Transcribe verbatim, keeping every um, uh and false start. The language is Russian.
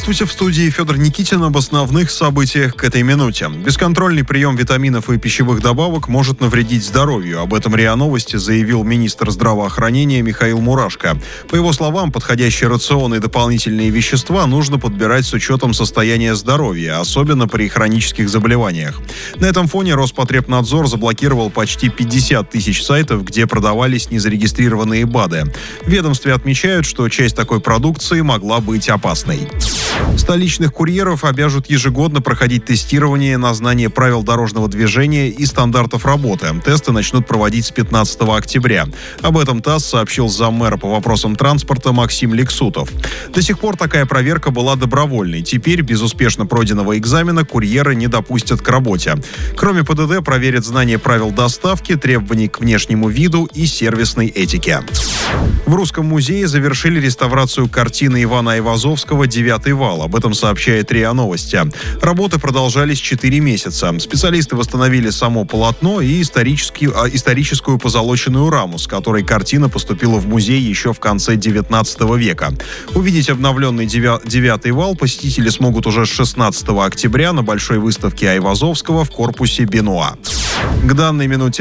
Здравствуйте, в студии Федор Никитин об основных событиях к этой минуте. Бесконтрольный прием витаминов и пищевых добавок может навредить здоровью. Об этом РИА Новости заявил министр здравоохранения Михаил Мурашко. По его словам, подходящий рацион и дополнительные вещества нужно подбирать с учетом состояния здоровья, особенно при хронических заболеваниях. На этом фоне Роспотребнадзор заблокировал почти пятьдесят тысяч сайтов, где продавались незарегистрированные БАДы. В ведомстве отмечают, что часть такой продукции могла быть опасной. Столичных курьеров обяжут ежегодно проходить тестирование на знание правил дорожного движения и стандартов работы. Тесты начнут проводить с пятнадцатого октября. Об этом ТАСС сообщил заммэра по вопросам транспорта Максим Лексутов. До сих пор такая проверка была добровольной. Теперь без успешно пройденного экзамена курьеры не допустят к работе. Кроме ПДД проверят знание правил доставки, требований к внешнему виду и сервисной этике. В Русском музее завершили реставрацию картины Ивана Айвазовского «Девятый вал». Об этом сообщает РИА Новости. Работы продолжались четыре месяца. Специалисты восстановили само полотно и историческую позолоченную раму, с которой картина поступила в музей еще в конце девятнадцатого века. Увидеть обновленный «Девятый вал» посетители смогут уже с шестнадцатого октября на большой выставке Айвазовского в корпусе Бенуа. К данной минуте